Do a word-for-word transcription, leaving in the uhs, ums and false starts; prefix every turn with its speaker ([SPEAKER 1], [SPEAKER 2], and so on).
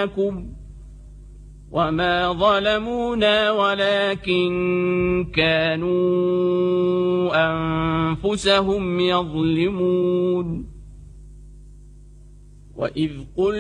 [SPEAKER 1] لكم وما ظلمونا ولكن كانوا أنفسهم يظلمون. وإذ قل